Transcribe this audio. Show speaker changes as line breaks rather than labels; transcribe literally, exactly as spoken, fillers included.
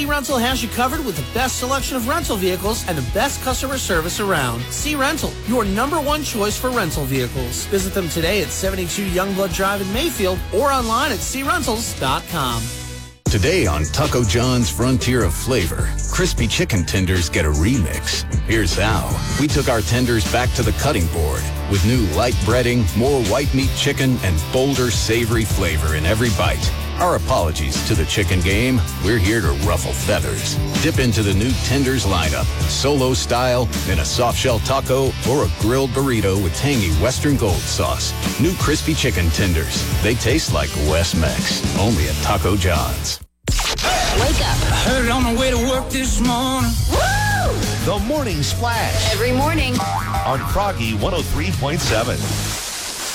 Sea Rental has you covered with the best selection of rental vehicles and the best customer service around. Sea Rental, your number one choice for rental vehicles. Visit them today at seventy-two Youngblood Drive in Mayfield or online at sea rentals dot com.
Today on Taco John's Frontier of Flavor, crispy chicken tenders get a remix. Here's how. We took our tenders back to the cutting board with new light breading, more white meat chicken, and bolder savory flavor in every bite. Our apologies to the chicken game. We're here to ruffle feathers. Dip into the new tenders lineup, solo style, in a soft shell taco, or a grilled burrito with tangy Western Gold sauce. New crispy chicken tenders. They taste like West Mex. Only at Taco John's.
Wake up.
I heard it on the way to work this morning.
Woo!
The Morning Splash.
Every morning.
On Froggy one oh three point seven.